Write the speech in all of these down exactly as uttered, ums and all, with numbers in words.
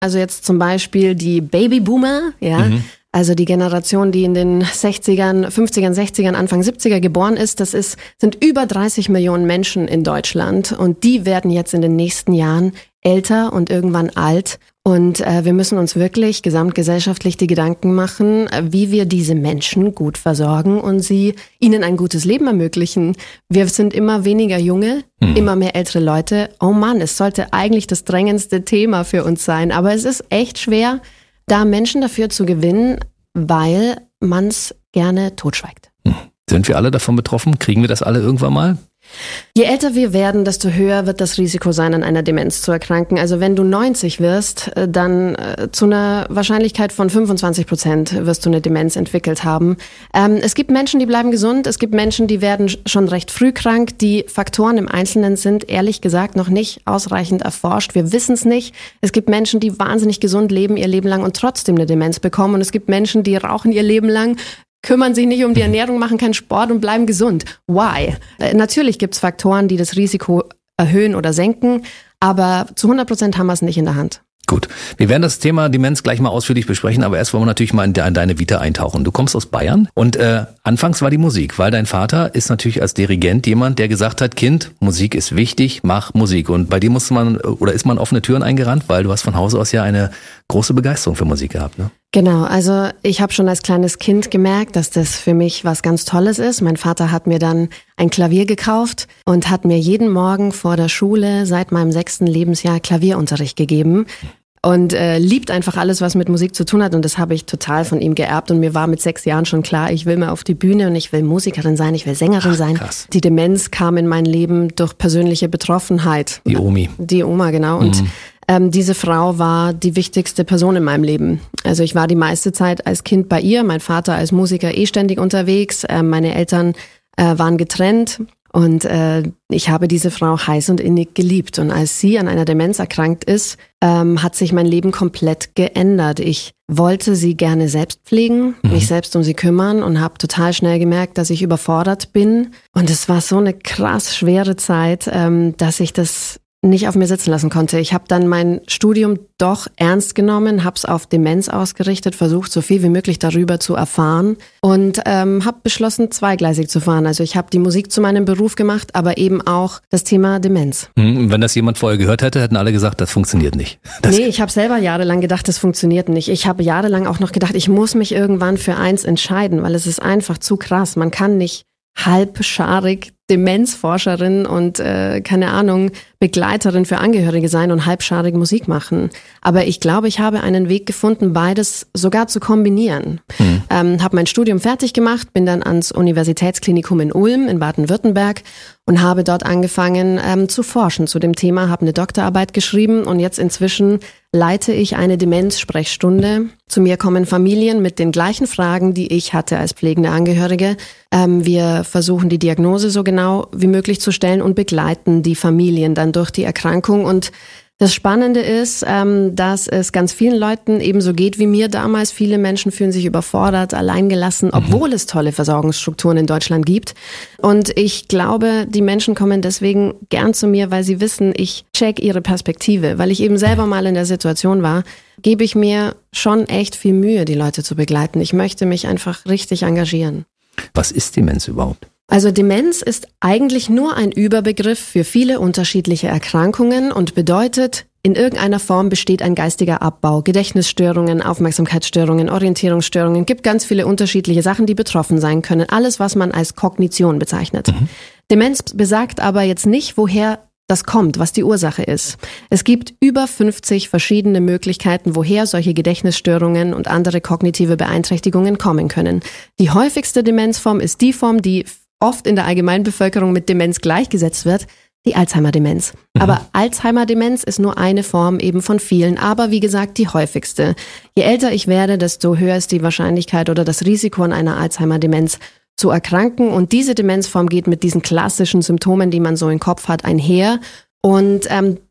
Also jetzt zum Beispiel die Babyboomer, ja. Mhm. Also die Generation, die in den sechzigern, fünfzigern, sechzigern, Anfang siebziger geboren ist, das ist, sind über dreißig Millionen Menschen in Deutschland und die werden jetzt in den nächsten Jahren älter und irgendwann alt. Und äh, wir müssen uns wirklich gesamtgesellschaftlich die Gedanken machen, wie wir diese Menschen gut versorgen und sie ihnen ein gutes Leben ermöglichen. Wir sind immer weniger Junge, hm. immer mehr ältere Leute. Oh Mann, es sollte eigentlich das drängendste Thema für uns sein, aber es ist echt schwer, da Menschen dafür zu gewinnen, weil man es gerne totschweigt. Hm. Sind wir alle davon betroffen? Kriegen wir das alle irgendwann mal? Je älter wir werden, desto höher wird das Risiko sein, an einer Demenz zu erkranken. Also wenn du neunzig wirst, dann äh, zu einer Wahrscheinlichkeit von fünfundzwanzig Prozent wirst du eine Demenz entwickelt haben. Ähm, es gibt Menschen, die bleiben gesund. Es gibt Menschen, die werden schon recht früh krank. Die Faktoren im Einzelnen sind ehrlich gesagt noch nicht ausreichend erforscht. Wir wissen es nicht. Es gibt Menschen, die wahnsinnig gesund leben ihr Leben lang und trotzdem eine Demenz bekommen. Und es gibt Menschen, die rauchen ihr Leben lang, kümmern sich nicht um die Ernährung, machen keinen Sport und bleiben gesund. Why? Äh, natürlich gibt's Faktoren, die das Risiko erhöhen oder senken, aber zu hundert Prozent haben wir es nicht in der Hand. Gut, wir werden das Thema Demenz gleich mal ausführlich besprechen, aber erst wollen wir natürlich mal in, de- in deine Vita eintauchen. Du kommst aus Bayern und äh, anfangs war die Musik, weil dein Vater ist natürlich als Dirigent jemand, der gesagt hat, Kind, Musik ist wichtig, mach Musik. Und bei dir musste man oder ist man offene Türen eingerannt, weil du hast von Hause aus ja eine große Begeisterung für Musik gehabt, ne? Genau, also ich habe schon als kleines Kind gemerkt, dass das für mich was ganz Tolles ist. Mein Vater hat mir dann ein Klavier gekauft und hat mir jeden Morgen vor der Schule seit meinem sechsten Lebensjahr Klavierunterricht gegeben. Und äh, liebt einfach alles, was mit Musik zu tun hat. Und das habe ich total von ihm geerbt. Und mir war mit sechs Jahren schon klar, ich will mal auf die Bühne und ich will Musikerin sein, ich will Sängerin Ach, sein. Krass. Die Demenz kam in mein Leben durch persönliche Betroffenheit. Die Omi. Die Oma, genau. Und mhm. ähm, diese Frau war die wichtigste Person in meinem Leben. Also ich war die meiste Zeit als Kind bei ihr, mein Vater als Musiker eh ständig unterwegs. Äh, meine Eltern äh, waren getrennt. Und äh, ich habe diese Frau heiß und innig geliebt. Und als sie an einer Demenz erkrankt ist, ähm, hat sich mein Leben komplett geändert. Ich wollte sie gerne selbst pflegen, mhm. mich selbst um sie kümmern und habe total schnell gemerkt, dass ich überfordert bin. Und es war so eine krass schwere Zeit, ähm, dass ich das nicht auf mir sitzen lassen konnte. Ich habe dann mein Studium doch ernst genommen, habe es auf Demenz ausgerichtet, versucht, so viel wie möglich darüber zu erfahren und ähm, habe beschlossen, zweigleisig zu fahren. Also ich habe die Musik zu meinem Beruf gemacht, aber eben auch das Thema Demenz. Mhm, wenn das jemand vorher gehört hätte, hätten alle gesagt, das funktioniert nicht. Das nee, ich habe selber jahrelang gedacht, das funktioniert nicht. Ich habe jahrelang auch noch gedacht, ich muss mich irgendwann für eins entscheiden, weil es ist einfach zu krass. Man kann nicht halbscharig Demenzforscherin und, äh, keine Ahnung, Begleiterin für Angehörige sein und halbscharig Musik machen. Aber ich glaube, ich habe einen Weg gefunden, beides sogar zu kombinieren. Mhm. Ähm, habe mein Studium fertig gemacht, bin dann ans Universitätsklinikum in Ulm in Baden-Württemberg und habe dort angefangen ähm, zu forschen zu dem Thema, habe eine Doktorarbeit geschrieben und jetzt inzwischen leite ich eine Demenz-Sprechstunde. Zu mir kommen Familien mit den gleichen Fragen, die ich hatte als pflegende Angehörige. Ähm, wir versuchen die Diagnose so genau wie möglich zu stellen und begleiten die Familien dann durch die Erkrankung. Und das Spannende ist, ähm, dass es ganz vielen Leuten ebenso geht wie mir damals. Viele Menschen fühlen sich überfordert, alleingelassen, obwohl mhm. es tolle Versorgungsstrukturen in Deutschland gibt. Und ich glaube, die Menschen kommen deswegen gern zu mir, weil sie wissen, ich check ihre Perspektive. Weil ich eben selber mal in der Situation war, gebe ich mir schon echt viel Mühe, die Leute zu begleiten. Ich möchte mich einfach richtig engagieren. Was ist Demenz überhaupt? Also Demenz ist eigentlich nur ein Überbegriff für viele unterschiedliche Erkrankungen und bedeutet, in irgendeiner Form besteht ein geistiger Abbau. Gedächtnisstörungen, Aufmerksamkeitsstörungen, Orientierungsstörungen, gibt ganz viele unterschiedliche Sachen, die betroffen sein können. Alles, was man als Kognition bezeichnet. Mhm. Demenz besagt aber jetzt nicht, woher das kommt, was die Ursache ist. Es gibt über fünfzig verschiedene Möglichkeiten, woher solche Gedächtnisstörungen und andere kognitive Beeinträchtigungen kommen können. Die häufigste Demenzform ist die Form, die oft in der Allgemeinbevölkerung mit Demenz gleichgesetzt wird, die Alzheimer-Demenz. Mhm. Aber Alzheimer-Demenz ist nur eine Form eben von vielen, aber wie gesagt die häufigste. Je älter ich werde, desto höher ist die Wahrscheinlichkeit oder das Risiko an einer Alzheimer-Demenz zu erkranken. Und diese Demenzform geht mit diesen klassischen Symptomen, die man so im Kopf hat, einher. Und ähm,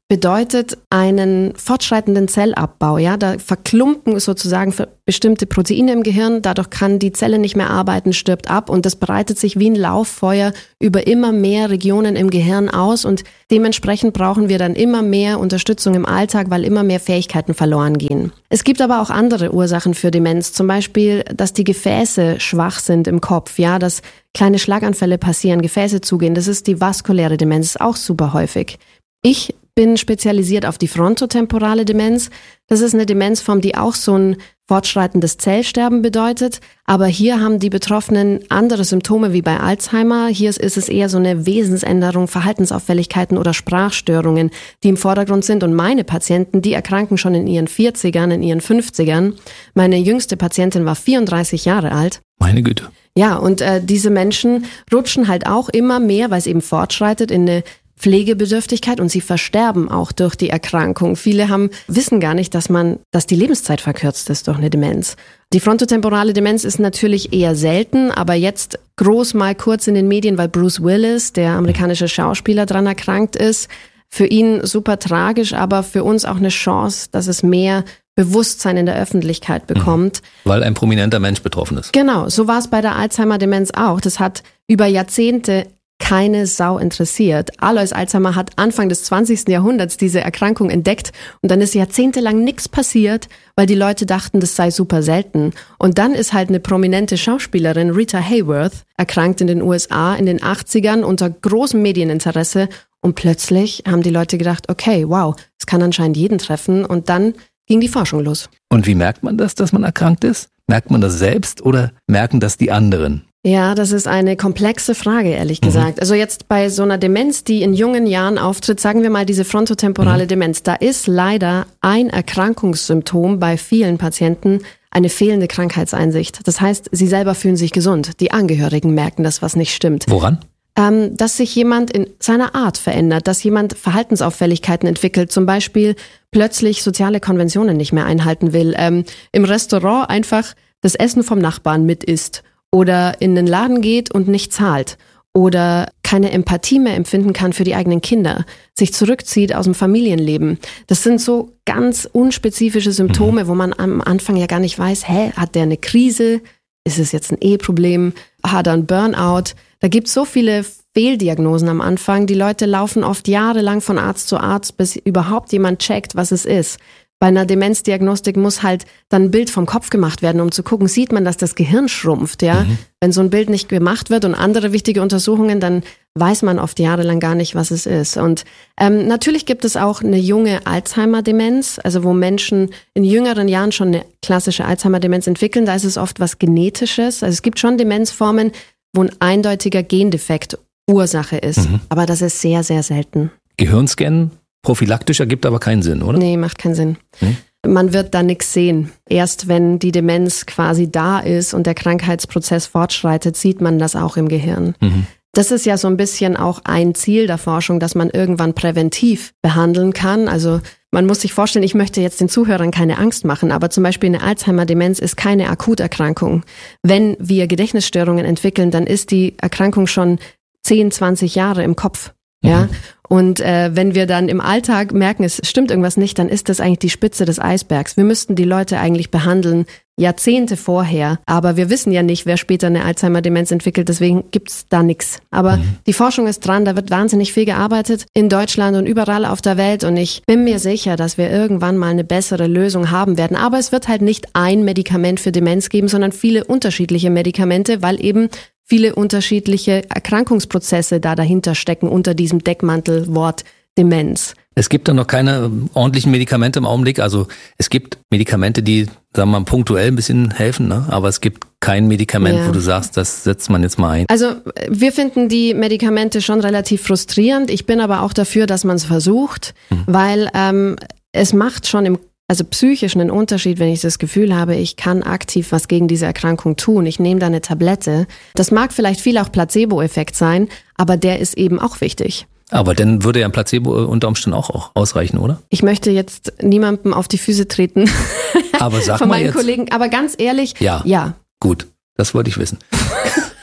bedeutet einen fortschreitenden Zellabbau. Ja, da verklumpen sozusagen bestimmte Proteine im Gehirn. Dadurch kann die Zelle nicht mehr arbeiten, stirbt ab und das breitet sich wie ein Lauffeuer über immer mehr Regionen im Gehirn aus und dementsprechend brauchen wir dann immer mehr Unterstützung im Alltag, weil immer mehr Fähigkeiten verloren gehen. Es gibt aber auch andere Ursachen für Demenz, zum Beispiel, dass die Gefäße schwach sind im Kopf, ja, dass kleine Schlaganfälle passieren, Gefäße zugehen. Das ist die vaskuläre Demenz, ist auch super häufig. Ich bin spezialisiert auf die frontotemporale Demenz. Das ist eine Demenzform, die auch so ein fortschreitendes Zellsterben bedeutet. Aber hier haben die Betroffenen andere Symptome wie bei Alzheimer. Hier ist es eher so eine Wesensänderung, Verhaltensauffälligkeiten oder Sprachstörungen, die im Vordergrund sind. Und meine Patienten, die erkranken schon in ihren vierzigern, in ihren fünfzigern. Meine jüngste Patientin war vierunddreißig Jahre alt. Meine Güte. Ja, und äh, diese Menschen rutschen halt auch immer mehr, weil es eben fortschreitet, in eine Pflegebedürftigkeit und sie versterben auch durch die Erkrankung. Viele haben, wissen gar nicht, dass man, dass die Lebenszeit verkürzt ist durch eine Demenz. Die frontotemporale Demenz ist natürlich eher selten, aber jetzt groß mal kurz in den Medien, weil Bruce Willis, der amerikanische Schauspieler, dran erkrankt ist. Für ihn super tragisch, aber für uns auch eine Chance, dass es mehr Bewusstsein in der Öffentlichkeit bekommt. Weil ein prominenter Mensch betroffen ist. Genau, so war es bei der Alzheimer-Demenz auch. Das hat über Jahrzehnte keine Sau interessiert. Alois Alzheimer hat Anfang des zwanzigsten Jahrhunderts diese Erkrankung entdeckt und dann ist jahrzehntelang nichts passiert, weil die Leute dachten, das sei super selten. Und dann ist halt eine prominente Schauspielerin, Rita Hayworth, erkrankt in den U S A in den achtzigern unter großem Medieninteresse und plötzlich haben die Leute gedacht, okay, wow, es kann anscheinend jeden treffen und dann ging die Forschung los. Und wie merkt man das, dass man erkrankt ist? Merkt man das selbst oder merken das die anderen? Ja, das ist eine komplexe Frage, ehrlich gesagt. Mhm. Also jetzt bei so einer Demenz, die in jungen Jahren auftritt, sagen wir mal diese frontotemporale mhm. Demenz, da ist leider ein Erkrankungssymptom bei vielen Patienten eine fehlende Krankheitseinsicht. Das heißt, sie selber fühlen sich gesund. Die Angehörigen merken das, was nicht stimmt. Woran? Ähm, dass sich jemand in seiner Art verändert, dass jemand Verhaltensauffälligkeiten entwickelt, zum Beispiel plötzlich soziale Konventionen nicht mehr einhalten will, ähm, im Restaurant einfach das Essen vom Nachbarn mit isst. Oder in den Laden geht und nicht zahlt oder keine Empathie mehr empfinden kann für die eigenen Kinder, sich zurückzieht aus dem Familienleben. Das sind so ganz unspezifische Symptome, wo man am Anfang ja gar nicht weiß, hä, hat der eine Krise? Ist es jetzt ein Eheproblem? Hat er einen Burnout? Da gibt es so viele Fehldiagnosen am Anfang. Die Leute laufen oft jahrelang von Arzt zu Arzt, bis überhaupt jemand checkt, was es ist. Bei einer Demenzdiagnostik muss halt dann ein Bild vom Kopf gemacht werden, um zu gucken, sieht man, dass das Gehirn schrumpft, ja? Mhm. Wenn so ein Bild nicht gemacht wird und andere wichtige Untersuchungen, dann weiß man oft jahrelang gar nicht, was es ist. Und ähm, natürlich gibt es auch eine junge Alzheimer-Demenz, also wo Menschen in jüngeren Jahren schon eine klassische Alzheimer-Demenz entwickeln. Da ist es oft was Genetisches. Also es gibt schon Demenzformen, wo ein eindeutiger Gendefekt Ursache ist. Mhm. Aber das ist sehr, sehr selten. Gehirnscannen? Prophylaktisch ergibt aber keinen Sinn, oder? Nee, macht keinen Sinn. Hm? Man wird da nichts sehen. Erst wenn die Demenz quasi da ist und der Krankheitsprozess fortschreitet, sieht man das auch im Gehirn. Mhm. Das ist ja so ein bisschen auch ein Ziel der Forschung, dass man irgendwann präventiv behandeln kann. Also man muss sich vorstellen, ich möchte jetzt den Zuhörern keine Angst machen, aber zum Beispiel eine Alzheimer-Demenz ist keine Akuterkrankung. Wenn wir Gedächtnisstörungen entwickeln, dann ist die Erkrankung schon zehn, zwanzig Jahre im Kopf. Ja, mhm. Und äh, wenn wir dann im Alltag merken, es stimmt irgendwas nicht, dann ist das eigentlich die Spitze des Eisbergs. Wir müssten die Leute eigentlich behandeln Jahrzehnte vorher, aber wir wissen ja nicht, wer später eine Alzheimer-Demenz entwickelt, deswegen gibt's da nichts. Aber mhm. die Forschung ist dran, da wird wahnsinnig viel gearbeitet in Deutschland und überall auf der Welt und ich bin mir sicher, dass wir irgendwann mal eine bessere Lösung haben werden. Aber es wird halt nicht ein Medikament für Demenz geben, sondern viele unterschiedliche Medikamente, weil eben viele unterschiedliche Erkrankungsprozesse da dahinter stecken unter diesem Deckmantelwort Demenz. Es gibt dann noch keine ordentlichen Medikamente im Augenblick. Also es gibt Medikamente, die, sagen wir mal, punktuell ein bisschen helfen, ne? Aber es gibt kein Medikament, ja. wo du sagst, das setzt man jetzt mal ein. Also wir finden die Medikamente schon relativ frustrierend. Ich bin aber auch dafür, dass man es versucht, mhm. weil ähm, es macht schon im Also psychisch einen Unterschied, wenn ich das Gefühl habe, ich kann aktiv was gegen diese Erkrankung tun. Ich nehme da eine Tablette. Das mag vielleicht viel auch Placebo-Effekt sein, aber der ist eben auch wichtig. Aber dann würde ja ein Placebo unter Umständen auch, auch ausreichen, oder? Ich möchte jetzt niemandem auf die Füße treten. Aber sag von mal meinen jetzt. Kollegen. Aber ganz ehrlich, ja. ja. Gut, das wollte ich wissen.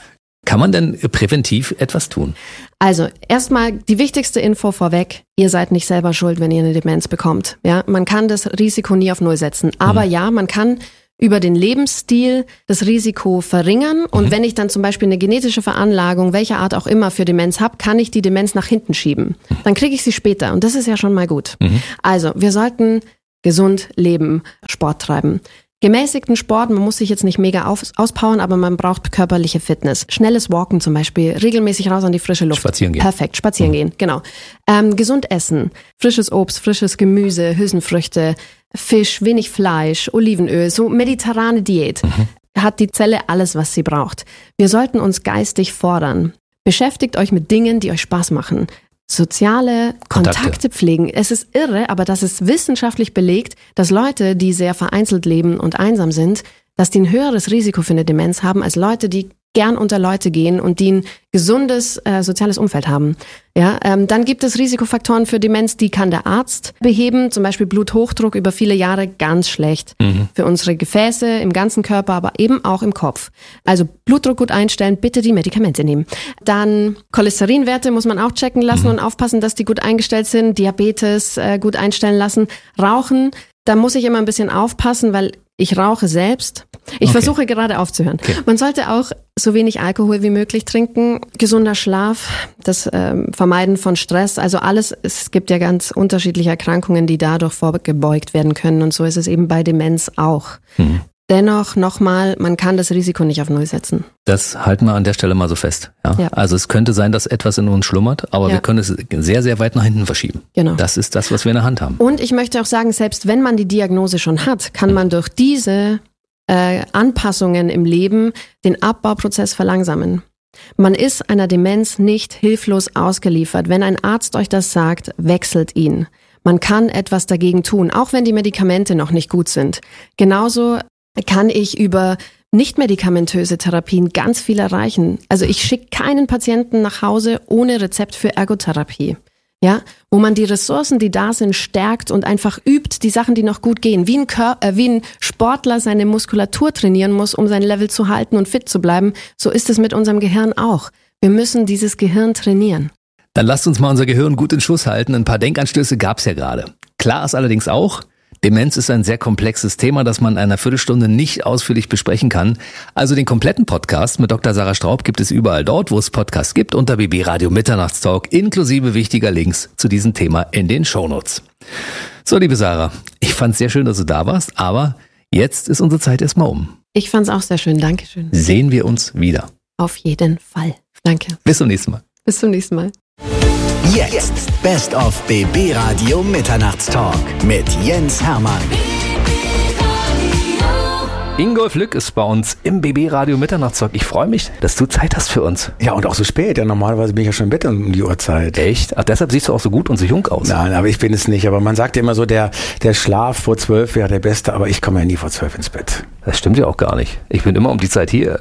Kann man denn präventiv etwas tun? Also erstmal die wichtigste Info vorweg, ihr seid nicht selber schuld, wenn ihr eine Demenz bekommt. Ja, man kann das Risiko nie auf Null setzen. Aber mhm. ja, man kann über den Lebensstil das Risiko verringern. Und mhm. wenn ich dann zum Beispiel eine genetische Veranlagung, welcher Art auch immer, für Demenz habe, kann ich die Demenz nach hinten schieben. Dann kriege ich sie später und das ist ja schon mal gut. Mhm. Also wir sollten gesund leben, Sport treiben. Gemäßigten Sport, man muss sich jetzt nicht mega aus, auspowern, aber man braucht körperliche Fitness. Schnelles Walken zum Beispiel, regelmäßig raus an die frische Luft. Spazieren gehen. Perfekt, spazieren mhm. gehen, genau. Ähm, gesund essen, frisches Obst, frisches Gemüse, Hülsenfrüchte, Fisch, wenig Fleisch, Olivenöl, so mediterrane Diät. Mhm. Hat die Zelle alles, was sie braucht. Wir sollten uns geistig fordern. Beschäftigt euch mit Dingen, die euch Spaß machen. Soziale Kontakte. Kontakte pflegen. Es ist irre, aber das ist wissenschaftlich belegt, dass Leute, die sehr vereinzelt leben und einsam sind, dass die ein höheres Risiko für eine Demenz haben als Leute, die gern unter Leute gehen und die ein gesundes äh, soziales Umfeld haben. Ja, ähm, dann gibt es Risikofaktoren für Demenz, die kann der Arzt beheben, zum Beispiel Bluthochdruck über viele Jahre, ganz schlecht mhm. für unsere Gefäße im ganzen Körper, aber eben auch im Kopf. Also Blutdruck gut einstellen, bitte die Medikamente nehmen. Dann Cholesterinwerte muss man auch checken lassen mhm. und aufpassen, dass die gut eingestellt sind, Diabetes äh, gut einstellen lassen. Rauchen, da muss ich immer ein bisschen aufpassen, weil ich rauche selbst. Ich okay. versuche gerade aufzuhören. Okay. Man sollte auch so wenig Alkohol wie möglich trinken. Gesunder Schlaf, das ähm, Vermeiden von Stress. Also alles, es gibt ja ganz unterschiedliche Erkrankungen, die dadurch vorgebeugt werden können. Und so ist es eben bei Demenz auch. Mhm. Dennoch nochmal, man kann das Risiko nicht auf Null setzen. Das halten wir an der Stelle mal so fest. Ja? Ja. Also es könnte sein, dass etwas in uns schlummert, aber ja. wir können es sehr, sehr weit nach hinten verschieben. Genau. Das ist das, was wir in der Hand haben. Und ich möchte auch sagen, selbst wenn man die Diagnose schon hat, kann man durch diese äh, Anpassungen im Leben den Abbauprozess verlangsamen. Man ist einer Demenz nicht hilflos ausgeliefert. Wenn ein Arzt euch das sagt, wechselt ihn. Man kann etwas dagegen tun, auch wenn die Medikamente noch nicht gut sind. Genauso kann ich über nicht-medikamentöse Therapien ganz viel erreichen. Also ich schicke keinen Patienten nach Hause ohne Rezept für Ergotherapie. Ja, wo man die Ressourcen, die da sind, stärkt und einfach übt, die Sachen, die noch gut gehen. Wie ein, Kör- äh, wie ein Sportler seine Muskulatur trainieren muss, um sein Level zu halten und fit zu bleiben, so ist es mit unserem Gehirn auch. Wir müssen dieses Gehirn trainieren. Dann lasst uns mal unser Gehirn gut in Schuss halten. Ein paar Denkanstöße gab's ja gerade. Klar ist allerdings auch, Demenz ist ein sehr komplexes Thema, das man in einer Viertelstunde nicht ausführlich besprechen kann. Also den kompletten Podcast mit Doktor Sarah Straub gibt es überall dort, wo es Podcasts gibt, unter B B Radio Mitternachtstalk, inklusive wichtiger Links zu diesem Thema in den Shownotes. So, liebe Sarah, ich fand es sehr schön, dass du da warst, aber jetzt ist unsere Zeit erstmal um. Ich fand es auch sehr schön, Dankeschön. Sehen wir uns wieder. Auf jeden Fall. Danke. Bis zum nächsten Mal. Bis zum nächsten Mal. Jetzt Best of B B Radio Mitternachtstalk mit Jens Hermann. Ingolf Lück ist bei uns im B B Radio Mitternachtstalk. Ich freue mich, dass du Zeit hast für uns. Ja, und auch so spät. Ja, normalerweise bin ich ja schon im Bett um die Uhrzeit. Echt? Ach, deshalb siehst du auch so gut und so jung aus. Nein, aber ich bin es nicht. Aber man sagt ja immer so, der, der Schlaf vor zwölf wäre der beste, aber ich komme ja nie vor zwölf ins Bett. Das stimmt ja auch gar nicht. Ich bin immer um die Zeit hier.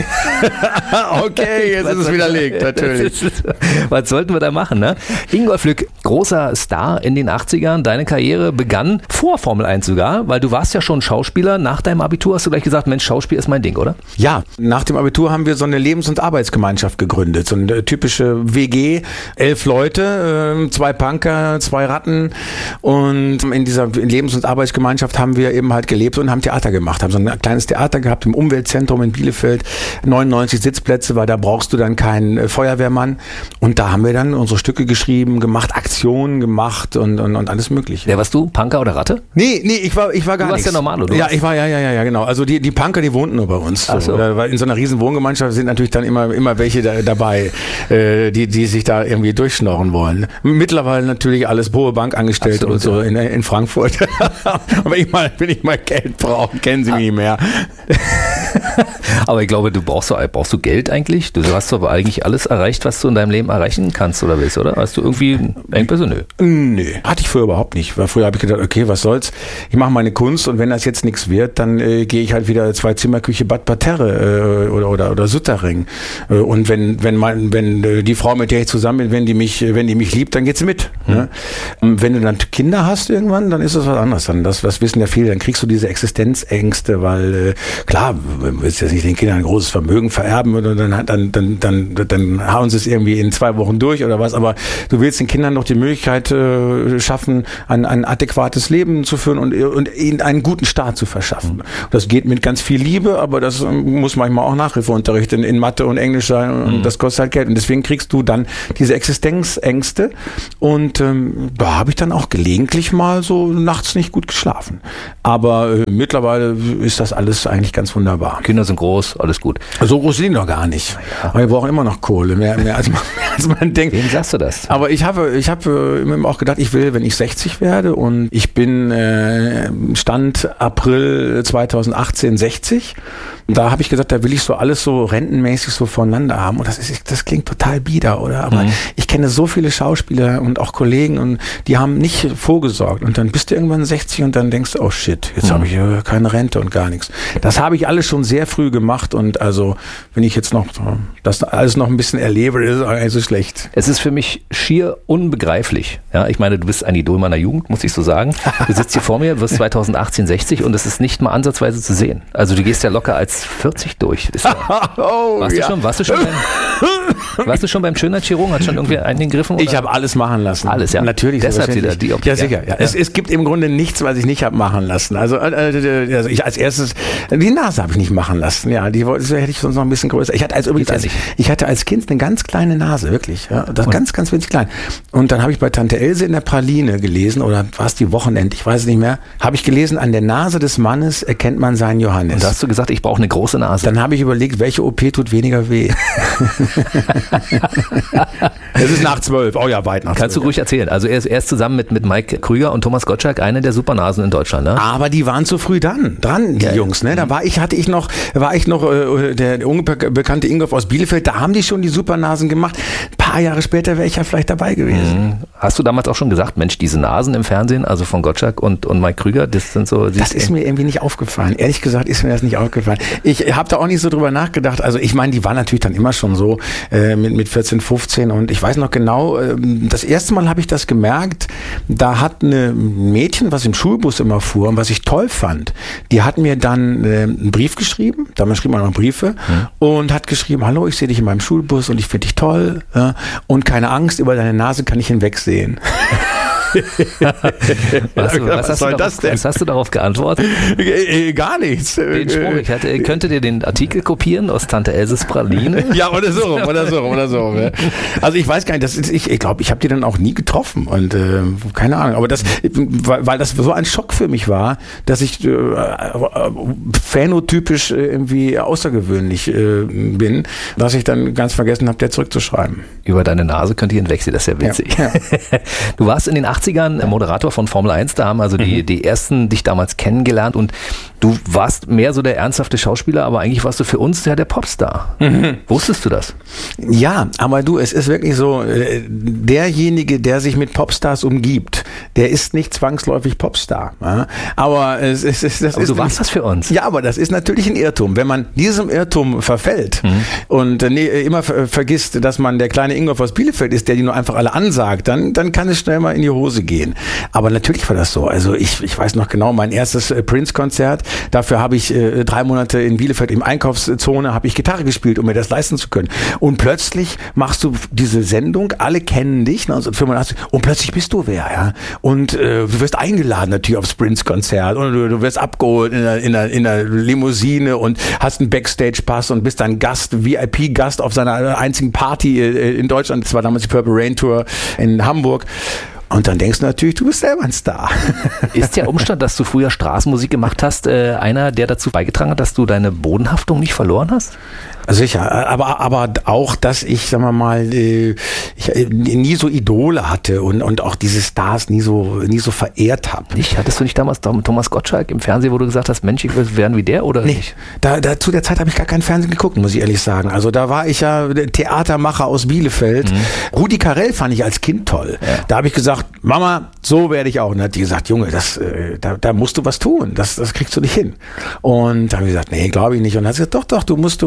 Okay, jetzt ist es widerlegt, natürlich. Was sollten wir da machen, ne? Ingolf Lück, großer Star in den achtzigern. Deine Karriere begann vor Formel eins sogar, weil du warst ja schon Schauspieler. Nach deinem Abitur hast du gleich gesagt, Mensch, Schauspiel ist mein Ding, oder? Ja, nach dem Abitur haben wir so eine Lebens- und Arbeitsgemeinschaft gegründet. So eine typische W G, elf Leute, zwei Punker, zwei Ratten. Und in dieser Lebens- und Arbeitsgemeinschaft haben wir eben halt gelebt und haben Theater gemacht. Haben so ein kleines Theater gehabt im Umweltzentrum in Bielefeld. neunundneunzig Sitzplätze, weil da brauchst du dann keinen Feuerwehrmann. Und da haben wir dann unsere Stücke geschrieben, gemacht, Aktionen gemacht und, und, und alles Mögliche. Ja, warst du Punker oder Ratte? Nee, nee, ich war, ich war gar nicht. Du warst ja normal, oder? Ja, ich war, ja, ja, ja, ja, genau. Also die, die Punker, die wohnten nur bei uns. Ach so. Weil in so einer riesen Wohngemeinschaft sind natürlich dann immer, immer welche da, dabei, äh, die, die sich da irgendwie durchschnorren wollen. Mittlerweile natürlich alles hohe Bankangestellte und so ja. in, in Frankfurt. Und wenn ich mal, wenn ich mal Geld brauche, kennen sie mich nicht mehr. Aber ich glaube, du brauchst, brauchst du Geld eigentlich? Du hast doch eigentlich alles erreicht, was du in deinem Leben erreichen kannst oder willst, oder? Hast du irgendwie Engpässe? Nö. Nö, hatte ich früher überhaupt nicht. Weil früher habe ich gedacht, okay, was soll's? Ich mache meine Kunst und wenn das jetzt nichts wird, dann äh, gehe ich halt wieder zwei Zimmerküche Bad Parterre äh, oder oder oder Sutterring. Äh, und wenn wenn mein, wenn äh, die Frau, mit der ich zusammen bin, wenn die mich wenn die mich liebt, dann geht's mit. Hm. Ne? Und wenn du dann Kinder hast irgendwann, dann ist das was anderes. Dann das, das wissen ja viele. Dann kriegst du diese Existenzängste, weil äh, klar, willst jetzt nicht, den Kindern ein großes Vermögen vererben und dann, dann, dann, dann, dann hauen sie es irgendwie in zwei Wochen durch oder was, aber du willst den Kindern doch die Möglichkeit äh, schaffen, ein, ein adäquates Leben zu führen und, und ihnen einen guten Start zu verschaffen. Das geht mit ganz viel Liebe, aber das muss manchmal auch Nachhilfeunterricht in, in Mathe und Englisch sein und mhm. das kostet halt Geld und deswegen kriegst du dann diese Existenzängste und ähm, da habe ich dann auch gelegentlich mal so nachts nicht gut geschlafen. Aber äh, mittlerweile ist das alles eigentlich ganz wunderbar. Kinder sind groß, alles gut. So groß sind die noch gar nicht. Ja. Aber wir brauchen immer noch Kohle, mehr, mehr, als, man, mehr als man denkt. Wem sagst du das? Aber ich habe, ich habe immer auch gedacht, ich will, wenn ich sechzig werde und ich bin äh, Stand April zweitausendachtzehn sechzig. Da habe ich gesagt, da will ich so alles so rentenmäßig so voneinander haben. Und das ist, das klingt total bieder, oder? Aber mhm. ich kenne so viele Schauspieler und auch Kollegen und die haben nicht vorgesorgt. Und dann bist du irgendwann sechzig und dann denkst du, oh shit, jetzt mhm. habe ich äh, keine Rente und gar nichts. Das habe ich alles schon sehr früh gemacht und also, wenn ich jetzt noch das alles noch ein bisschen erlebe, ist es auch nicht so schlecht. Es ist für mich schier unbegreiflich. Ja, ich meine, du bist ein Idol meiner Jugend, muss ich so sagen. Du sitzt hier vor mir, wirst zweitausendachtzehn sechzig und es ist nicht mal ansatzweise zu sehen. Also du gehst ja locker als vierzig durch. Ist ja, oh, warst, ja. du schon, warst, du schon beim, warst du schon beim Schönheitschirurgen? Hat schon irgendwie einen gegriffen? Oder? Ich habe alles machen lassen. Alles, ja. Natürlich. Deshalb wieder die Optik. Ja, sicher. Ja. Ja. Es, es gibt im Grunde nichts, was ich nicht habe machen lassen. Also, äh, also ich als erstes, die Nase habe ich nicht machen lassen. Ja, die hätte ich sonst noch ein bisschen größer. Ich hatte als übrigens, als, ich hatte als Kind eine ganz kleine Nase, wirklich. Ja, das ganz, ganz winzig klein. Und dann habe ich bei Tante Else in der Praline gelesen, oder war es die Wochenend, ich weiß es nicht mehr, habe ich gelesen, an der Nase des Mannes erkennt man seinen Johannes. Und da hast du gesagt, ich brauche eine große Nase. Dann habe ich überlegt, welche O P tut weniger weh. Es ist nach zwölf, oh ja, weit nach zwölf. Kannst du ruhig erzählen. Also er ist, er ist zusammen mit, mit Mike Krüger und Thomas Gottschalk eine der Supernasen in Deutschland, ne? Aber die waren zu früh dran, dran, die ja, Jungs, ne? Da war ich, hatte ich noch, war ich noch äh, der unbekannte Ingolf aus Bielefeld, da haben die schon die Supernasen gemacht. Ein paar Jahre später wäre ich ja vielleicht dabei gewesen. Mhm. Hast du damals auch schon gesagt, Mensch, diese Nasen im Fernsehen, also von Gottschalk und, und Mike Krüger, das sind so... Das ist mir irgendwie nicht aufgefallen. Ehrlich gesagt ist mir das nicht aufgefallen. Ich habe da auch nicht so drüber nachgedacht. Also ich meine, die waren natürlich dann immer schon so äh, mit, mit vierzehn, fünfzehn und ich weiß noch genau, äh, das erste Mal habe ich das gemerkt, da hat eine Mädchen, was im Schulbus immer fuhr und was ich toll fand, die hat mir dann äh, einen Brief geschrieben, damals schrieb man noch Briefe mhm. und hat geschrieben, hallo, ich sehe dich in meinem Schulbus und ich finde dich toll ja, und keine Angst, über deine Nase kann ich hinwegsehen. was, was, was, was soll darauf, das denn? Was hast du darauf geantwortet? Gar nichts. Den Spruch, ich hatte, könntet ihr den Artikel kopieren aus Tante Elses Praline? Ja, oder so rum, oder so rum, oder so rum. Also ich weiß gar nicht, das ist, ich, ich glaube, ich habe die dann auch nie getroffen und äh, keine Ahnung, aber das, weil, weil das so ein Schock für mich war, dass ich äh, phänotypisch irgendwie außergewöhnlich äh, bin, dass ich dann ganz vergessen habe, der zurückzuschreiben. Über deine Nase könnt ihr hinwegsehen, das ist ja witzig. Ja, ja. Du warst in den achtzigern Moderator von Formel eins, da haben also die, mhm. die ersten dich damals kennengelernt und du warst mehr so der ernsthafte Schauspieler, aber eigentlich warst du für uns ja der Popstar. Mhm. Wusstest du das? Ja, aber du, es ist wirklich so, derjenige, der sich mit Popstars umgibt, der ist nicht zwangsläufig Popstar. Ja? Aber es ist, es, das aber ist du warst das für uns. Ja, aber das ist natürlich ein Irrtum. Wenn man diesem Irrtum verfällt mhm. und äh, nee, immer ver- vergisst, dass man der kleine Ingolf aus Bielefeld ist, der die nur einfach alle ansagt, dann, dann kann es schnell mal in die Hose gehen. Aber natürlich war das so. Also ich, ich weiß noch genau, mein erstes äh, Prince-Konzert, dafür habe ich äh, drei Monate in Bielefeld im Einkaufszone, habe ich Gitarre gespielt, um mir das leisten zu können. Und plötzlich machst du diese Sendung, alle kennen dich, neunzehnhundertfünfundachtzig, und plötzlich bist du wer, ja. Und äh, du wirst eingeladen natürlich aufs Prince-Konzert und du, du wirst abgeholt in der, in, der, in der Limousine und hast einen Backstage-Pass und bist dann Gast, V I P-Gast auf seiner einzigen Party äh, in Deutschland. Das war damals die Purple Rain Tour in Hamburg. Und dann denkst du natürlich, du bist selber ein Star. Ist der Umstand, dass du früher Straßenmusik gemacht hast, äh, einer, der dazu beigetragen hat, dass du deine Bodenhaftung nicht verloren hast? Sicher, aber aber auch, dass ich, sagen wir mal, ich nie so Idole hatte und und auch diese Stars nie so nie so verehrt habe. Nicht? Hattest du nicht damals Thomas Gottschalk im Fernsehen, wo du gesagt hast, Mensch, ich will werden wie der oder nee, nicht? Da, da zu der Zeit habe ich gar keinen Fernsehen geguckt, muss ich ehrlich sagen. Also da war ich ja Theatermacher aus Bielefeld. Mhm. Rudi Carrell fand ich als Kind toll. Ja. Da habe ich gesagt, Mama, so werde ich auch. Und dann hat die gesagt, Junge, das äh, da, da musst du was tun. Das das kriegst du nicht hin. Und da habe ich gesagt, nee, glaube ich nicht. Und dann hat sie gesagt, doch, doch, du musst du dafür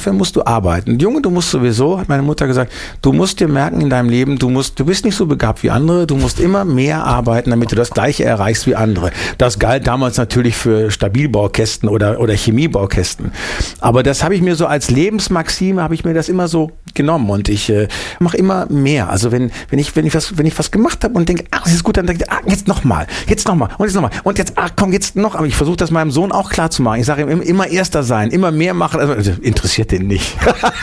dafür musst du arbeiten. Junge, du musst sowieso, hat meine Mutter gesagt, du musst dir merken in deinem Leben, du musst, du bist nicht so begabt wie andere, du musst immer mehr arbeiten, damit du das Gleiche erreichst wie andere. Das galt damals natürlich für Stabilbaukästen oder, oder Chemiebaukästen. Aber das habe ich mir so als Lebensmaxime, habe ich mir das immer so genommen und ich äh, mache immer mehr. Also wenn, wenn ich, wenn ich was, wenn ich was gemacht habe und denke, ach, das ist gut, dann denke ich, ah, jetzt nochmal, jetzt nochmal und jetzt nochmal und jetzt, ach komm, jetzt noch. Aber ich versuche das meinem Sohn auch klar zu machen. Ich sage ihm immer Erster sein, immer mehr machen. Also, interessiert den nicht.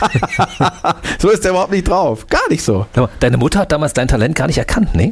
So ist er überhaupt nicht drauf. Gar nicht so. Deine Mutter hat damals dein Talent gar nicht erkannt, ne?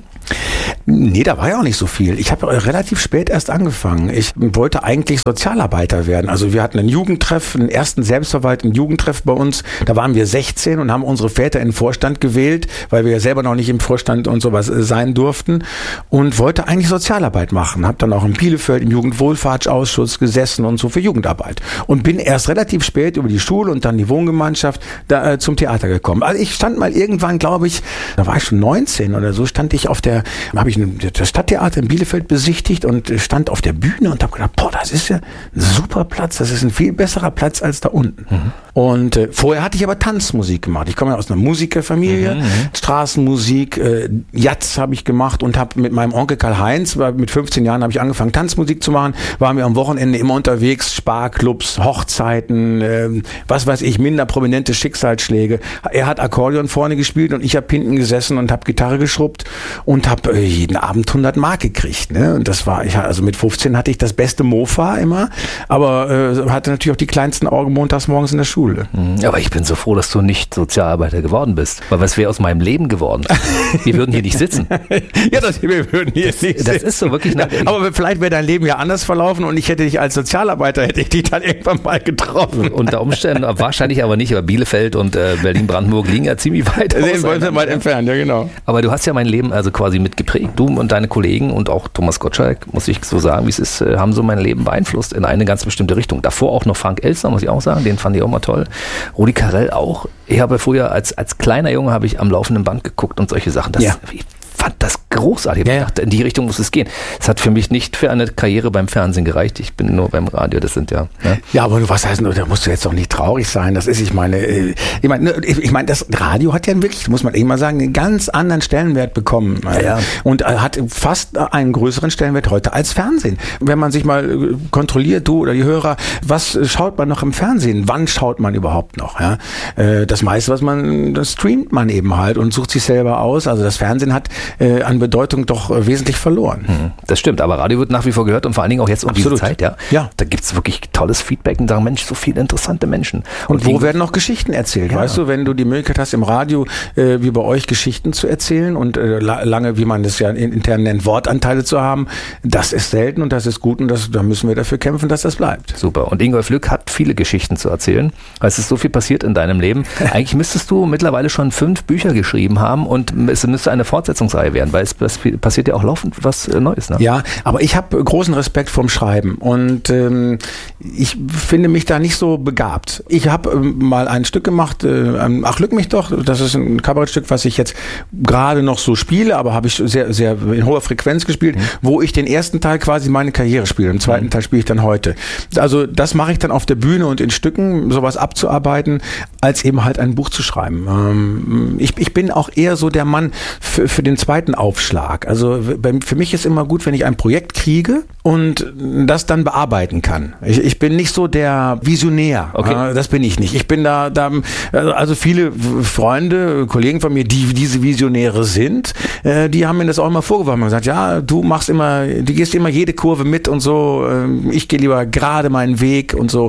Nee, da war ja auch nicht so viel. Ich habe relativ spät erst angefangen. Ich wollte eigentlich Sozialarbeiter werden. Also wir hatten einen Jugendtreff, einen ersten selbstverwalteten Jugendtreff bei uns. Da waren wir sechzehn und haben unsere Väter in den Vorstand gewählt, weil wir ja selber noch nicht im Vorstand und sowas sein durften und wollte eigentlich Sozialarbeit machen. Habe dann auch in Bielefeld im Jugendwohlfahrtsausschuss gesessen und so für Jugendarbeit. Und bin erst relativ spät über die Schule und dann die Wohngemeinschaft da, äh, zum Theater gekommen. Also ich stand mal irgendwann, glaube ich, da war ich schon neunzehn oder so, stand ich auf der, habe ich das Stadttheater in Bielefeld besichtigt und stand auf der Bühne und habe gedacht, boah, das ist ja ein super Platz, das ist ein viel besserer Platz als da unten. Mhm. Und äh, vorher hatte ich aber Tanzmusik gemacht. Ich komme ja aus einer Musikerfamilie, mhm, Straßenmusik, äh, Jazz habe ich gemacht und habe mit meinem Onkel Karl-Heinz, mit fünfzehn Jahren habe ich angefangen Tanzmusik zu machen, waren wir am Wochenende immer unterwegs, Sparclubs, Hochzeiten, äh, was weiß ich, minder prominente Schicksalsschläge. Er hat Akkordeon vorne gespielt und ich habe hinten gesessen und habe Gitarre geschrubbt und habe äh, jeden Abend hundert Mark gekriegt. Ne? Und das war, ich also mit fünfzehn hatte ich das beste Mofa immer, aber äh, hatte natürlich auch die kleinsten Augen montags morgens in der Schule. Aber ich bin so froh, dass du nicht Sozialarbeiter geworden bist, weil was wäre aus meinem Leben geworden? Wir würden hier nicht sitzen. Ja, das, wir würden hier das, nicht das sitzen. Ist so wirklich. Ja, aber vielleicht wäre dein Leben ja anders verlaufen und ich hätte dich als Sozialarbeiter, hätte ich dich dann irgendwann mal getroffen. Unter Umständen, wahrscheinlich aber nicht, aber Bielefeld und äh, Berlin-Brandenburg liegen ja ziemlich weit aus. Wollen wir weit entfernt, ja genau. Aber du hast ja mein Leben also quasi mitgeprägt. Du und deine Kollegen und auch Thomas Gottschalk, muss ich so sagen, wie es ist, haben so mein Leben beeinflusst in eine ganz bestimmte Richtung. Davor auch noch Frank Elstner, muss ich auch sagen, den fand ich auch mal toll. Rudi Carrell auch. Ich habe früher als, als kleiner Junge habe ich am laufenden Band geguckt und solche Sachen. Das, ja. Ich fand das großartig. Ja, ich dachte, in die Richtung muss es gehen. Es hat für mich nicht für eine Karriere beim Fernsehen gereicht. Ich bin nur beim Radio. Das sind ja. Ne? Ja, aber du, was heißt, da musst du jetzt doch nicht traurig sein. Das ist, ich meine, ich meine, ich meine, das Radio hat ja wirklich, muss man eben mal sagen, einen ganz anderen Stellenwert bekommen. Ja, ja. Und hat fast einen größeren Stellenwert heute als Fernsehen. Wenn man sich mal kontrolliert, du oder die Hörer, was schaut man noch im Fernsehen? Wann schaut man überhaupt noch? Ja? Das meiste, was man, das streamt man eben halt und sucht sich selber aus. Also das Fernsehen hat äh, an Bedeutung doch äh, wesentlich verloren. Hm, das stimmt, aber Radio wird nach wie vor gehört und vor allen Dingen auch jetzt um Absolut. diese Zeit. Ja, ja. Da gibt es wirklich tolles Feedback und sagen, Mensch, so viele interessante Menschen. Und, und wo werden noch Geschichten erzählt? Ja. Weißt du, wenn du die Möglichkeit hast, im Radio äh, wie bei euch Geschichten zu erzählen und äh, lange, wie man das ja intern nennt, Wortanteile zu haben, das ist selten und das ist gut und das, da müssen wir dafür kämpfen, dass das bleibt. Super. Und Ingolf Lück hat viele Geschichten zu erzählen. Es ist so viel passiert in deinem Leben. Eigentlich müsstest du mittlerweile schon fünf Bücher geschrieben haben und es müsste eine Fortsetzungsreihe werden, weil es passiert ja auch laufend was Neues. Ne? Ja, aber ich habe großen Respekt vorm Schreiben und ähm, ich finde mich da nicht so begabt. Ich habe ähm, mal ein Stück gemacht, äh, Ach, Lück mich doch, das ist ein Kabarettstück, was ich jetzt gerade noch so spiele, aber habe ich sehr, sehr in hoher Frequenz gespielt, mhm. wo ich den ersten Teil quasi meine Karriere spiele, im zweiten mhm. Teil spiele ich dann heute. Also das mache ich dann auf der Bühne und in Stücken, sowas abzuarbeiten, als eben halt ein Buch zu schreiben. Ähm, ich, ich bin auch eher so der Mann für, für den zweiten Aufschlag. Also für mich ist immer gut, wenn ich ein Projekt kriege und das dann bearbeiten kann. Ich, ich bin nicht so der Visionär. Okay. Das bin ich nicht. Ich bin da, da, also viele Freunde, Kollegen von mir, die diese Visionäre sind, die haben mir das auch immer vorgeworfen. Man gesagt, ja, du machst immer, du gehst immer jede Kurve mit und so. Ich gehe lieber gerade meinen Weg und so.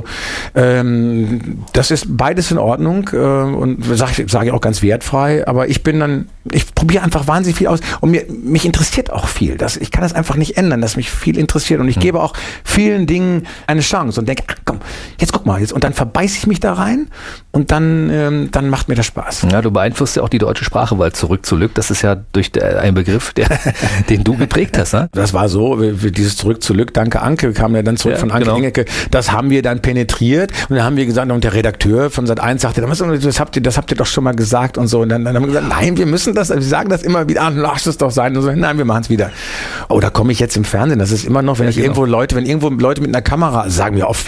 Das ist beides in Ordnung und sage sag ich auch ganz wertfrei. Aber ich bin dann, ich probiere einfach wahnsinnig viel aus und mir, mich interessiert auch viel. Das, ich kann das einfach nicht ändern, dass mich viel interessiert und ich hm. gebe auch vielen Dingen eine Chance und denke, ach komm, jetzt guck mal, jetzt und dann verbeiße ich mich da rein und dann, ähm, dann macht mir das Spaß. Ja, du beeinflusst ja auch die deutsche Sprache, weil zurück zu Lück, das ist ja durch der, ein Begriff, der, den du geprägt hast. Ne? Das war so, dieses zurück zu Lück, danke Anke, kam ja dann zurück ja, von Anke genau. Engelke, das haben wir dann penetriert und dann haben wir gesagt, und der Redakteur von Sat eins sagte, das habt ihr, das habt ihr doch schon mal gesagt und so und dann, dann haben wir gesagt, nein, wir müssen das, wir sagen das immer wieder, ah, lass es doch sein und so, nein, wir machen es wieder. Oh, da komme ich jetzt im Fernsehen, das ist immer noch, wenn ja, ich genau. irgendwo Leute, wenn irgendwo Leute mit einer Kamera, sagen mir oft viele Leute, die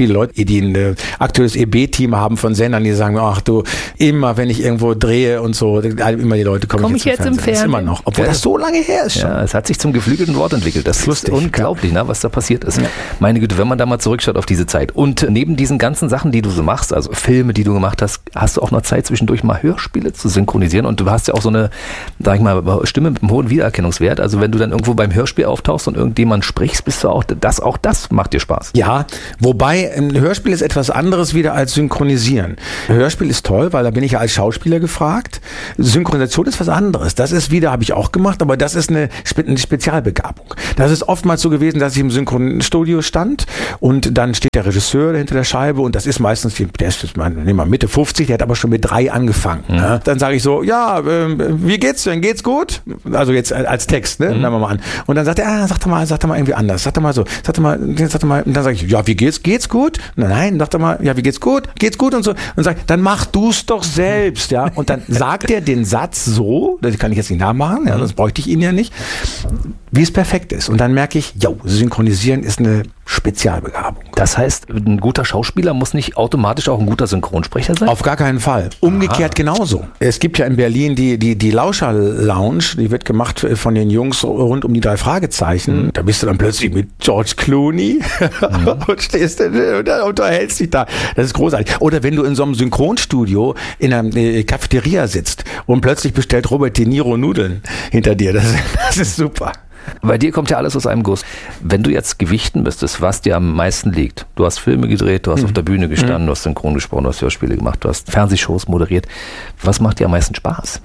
die ein aktuelles E B-Team haben von Sendern, die sagen, ach du, immer wenn ich irgendwo drehe und so, immer die Leute kommen Komm ich jetzt, ich jetzt im im Fernsehen. Das ist immer noch, obwohl ja. das so lange her ist schon. Ja, es hat sich zum geflügelten Wort entwickelt. Das ist Lustig, unglaublich, ja. ne, was da passiert ist. Ja. Meine Güte, wenn man da mal zurückschaut auf diese Zeit. Und neben diesen ganzen Sachen, die du so machst, also Filme, die du gemacht hast, hast du auch noch Zeit zwischendurch mal Hörspiele zu synchronisieren. Und du hast ja auch so eine, sag ich mal, Stimme mit einem hohen Wiedererkennungswert. Also wenn du dann irgendwo beim Hörspiel auftauchst und irgendjemand sprichst, bist du auch, das, auch das macht dir Spaß. Ja, wobei ein Hörspiel ist etwas anderes wieder als Synchronisieren. Hörspiel ist toll, weil da bin ich ja als Schauspieler gefragt. Synchronisation ist was anderes. Das ist wieder, habe ich auch gemacht, aber das ist eine, Spe- eine Spezialbegabung. Das ist oftmals so gewesen, dass ich im Synchronstudio stand und dann steht der Regisseur hinter der Scheibe und das ist meistens, der ist nehmen wir Mitte fünfzig, der hat aber schon mit drei angefangen. Mhm. Ne? Dann sage ich so, ja, äh, wie geht's denn? Geht's gut? Also jetzt als Text, ne? Mhm. Nehmen wir mal an. Und dann sagt er, ah, sag doch mal, sag doch mal irgendwie anders. Sag doch mal so, sag doch mal, sag doch mal, und dann sage ich, ja, wie geht's? Geht's gut? Nein, sag doch mal, ja, wie geht's gut? Geht's gut und so. Und sag, dann mach du's doch selbst, ja. Und dann sagt er den Satz so, das kann ich jetzt nicht nachmachen, ja, das bräuchte ich ihn ja nicht, wie es perfekt ist. Und dann merke ich, jo, synchronisieren ist eine Spezialbegabung. Das heißt, ein guter Schauspieler muss nicht automatisch auch ein guter Synchronsprecher sein? Auf gar keinen Fall. Umgekehrt Aha. genauso. Es gibt ja in Berlin die, die, die Lauscher-Lounge, die wird gemacht von den Jungs rund um die drei Fragezeichen. Mhm. Da bist du dann plötzlich mit George Clooney mhm. und stehst und unterhältst dich da. Das ist großartig. Oder wenn du in so einem Synchronstudio in einer Cafeteria sitzt und plötzlich bestellt Robert De Niro Nudeln hinter dir. Das, das ist super. Bei dir kommt ja alles aus einem Guss. Wenn du jetzt gewichten müsstest, was dir am meisten liegt. Du hast Filme gedreht, du hast mhm. auf der Bühne gestanden, mhm. du hast synchron gesprochen, du hast Hörspiele gemacht, du hast Fernsehshows moderiert. Was macht dir am meisten Spaß?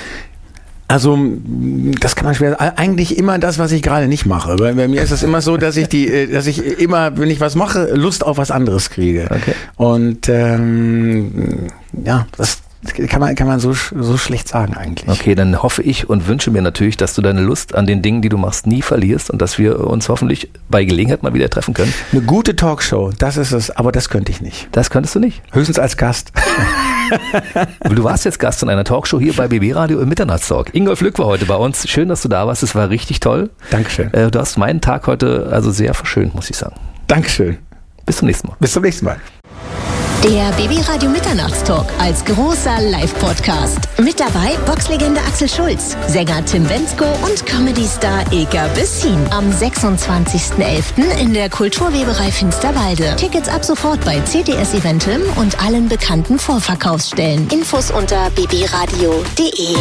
Also, das kann man schwer, eigentlich immer das, was ich gerade nicht mache. Bei, bei mir ist es immer so, dass ich die, dass ich immer, wenn ich was mache, Lust auf was anderes kriege. Okay. Und ähm, ja, das kann man, kann man so, so schlecht sagen eigentlich. Okay, dann hoffe ich und wünsche mir natürlich, dass du deine Lust an den Dingen, die du machst, nie verlierst und dass wir uns hoffentlich bei Gelegenheit mal wieder treffen können. Eine gute Talkshow, das ist es, aber das könnte ich nicht. Das könntest du nicht? Höchstens als Gast. Du warst jetzt Gast in einer Talkshow hier bei B B Radio im Mitternachtstalk. Ingolf Lück war heute bei uns. Schön, dass du da warst. Es war richtig toll. Dankeschön. Du hast meinen Tag heute also sehr verschönt, muss ich sagen. Dankeschön. Bis zum nächsten Mal. Bis zum nächsten Mal. Der B B Radio Mitternachtstalk als großer Live-Podcast. Mit dabei Boxlegende Axel Schulz, Sänger Tim Bendzko und Comedy-Star Ilka Bessin. Am sechsundzwanzigsten elften in der Kulturweberei Finsterwalde. Tickets ab sofort bei C T S Eventim und allen bekannten Vorverkaufsstellen. Infos unter b b radio punkt d e.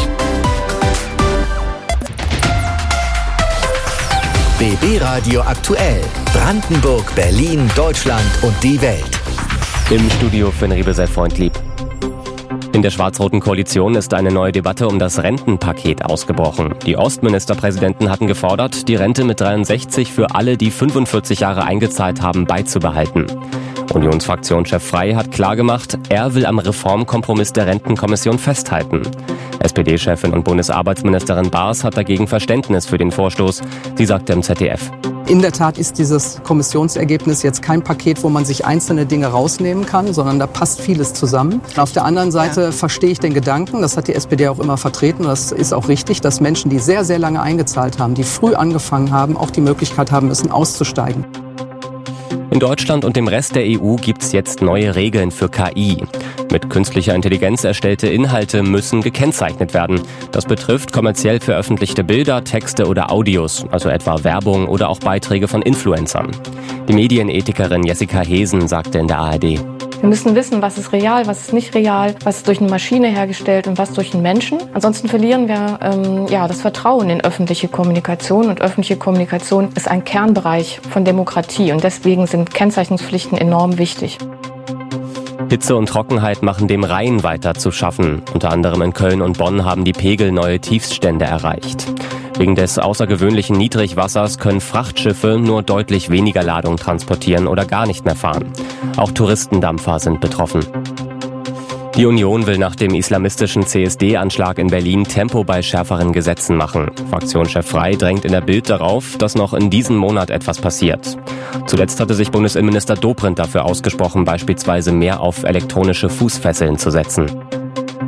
B B Radio aktuell. Brandenburg, Berlin, Deutschland und die Welt. Im Studio Finn Riebe, sei Freund lieb. In der schwarz-roten Koalition ist eine neue Debatte um das Rentenpaket ausgebrochen. Die Ostministerpräsidenten hatten gefordert, die Rente mit dreiundsechzig für alle, die fünfundvierzig Jahre eingezahlt haben, beizubehalten. Unionsfraktionschef Frey hat klargemacht, er will am Reformkompromiss der Rentenkommission festhalten. S P D-Chefin und Bundesarbeitsministerin Baas hat dagegen Verständnis für den Vorstoß. Sie sagte im Z D F. In der Tat ist dieses Kommissionsergebnis jetzt kein Paket, wo man sich einzelne Dinge rausnehmen kann, sondern da passt vieles zusammen. Auf der anderen Seite ja. verstehe ich den Gedanken, das hat die S P D auch immer vertreten, und das ist auch richtig, dass Menschen, die sehr, sehr lange eingezahlt haben, die früh angefangen haben, auch die Möglichkeit haben müssen, auszusteigen. In Deutschland und dem Rest der E U gibt es jetzt neue Regeln für K I. Mit künstlicher Intelligenz erstellte Inhalte müssen gekennzeichnet werden. Das betrifft kommerziell veröffentlichte Bilder, Texte oder Audios, also etwa Werbung oder auch Beiträge von Influencern. Die Medienethikerin Jessica Hesen sagte in der A R D. Wir müssen wissen, was ist real, was ist nicht real, was ist durch eine Maschine hergestellt und was durch einen Menschen. Ansonsten verlieren wir ähm, ja, das Vertrauen in öffentliche Kommunikation. Und öffentliche Kommunikation ist ein Kernbereich von Demokratie. Und deswegen sind Kennzeichnungspflichten enorm wichtig. Hitze und Trockenheit machen dem Rhein weiter zu schaffen. Unter anderem in Köln und Bonn haben die Pegel neue Tiefststände erreicht. Wegen des außergewöhnlichen Niedrigwassers können Frachtschiffe nur deutlich weniger Ladung transportieren oder gar nicht mehr fahren. Auch Touristendampfer sind betroffen. Die Union will nach dem islamistischen C S D-Anschlag in Berlin Tempo bei schärferen Gesetzen machen. Fraktionschef Frey drängt in der Bild darauf, dass noch in diesem Monat etwas passiert. Zuletzt hatte sich Bundesinnenminister Dobrindt dafür ausgesprochen, beispielsweise mehr auf elektronische Fußfesseln zu setzen.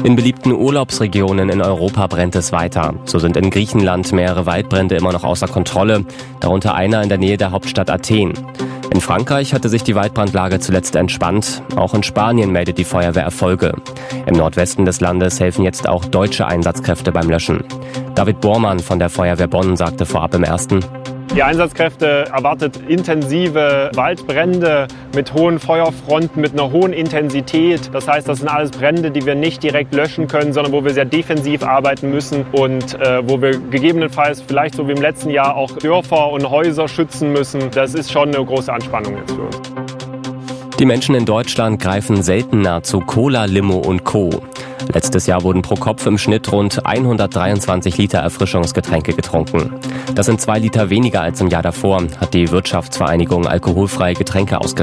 In beliebten Urlaubsregionen in Europa brennt es weiter. So sind in Griechenland mehrere Waldbrände immer noch außer Kontrolle, darunter einer in der Nähe der Hauptstadt Athen. In Frankreich hatte sich die Waldbrandlage zuletzt entspannt. Auch in Spanien meldet die Feuerwehr Erfolge. Im Nordwesten des Landes helfen jetzt auch deutsche Einsatzkräfte beim Löschen. David Bormann von der Feuerwehr Bonn sagte vorab im Ersten: Die Einsatzkräfte erwartet intensive Waldbrände mit hohen Feuerfronten, mit einer hohen Intensität. Das heißt, das sind alles Brände, die wir nicht direkt löschen können, sondern wo wir sehr defensiv arbeiten müssen und äh, wo wir gegebenenfalls vielleicht so wie im letzten Jahr auch Dörfer und Häuser schützen müssen. Das ist schon eine große Anspannung jetzt für uns. Die Menschen in Deutschland greifen seltener zu Cola, Limo und Co. Letztes Jahr wurden pro Kopf im Schnitt rund hundertdreiundzwanzig Liter Erfrischungsgetränke getrunken. Das sind zwei Liter weniger als im Jahr davor, hat die Wirtschaftsvereinigung Alkoholfreie Getränke ausgerechnet.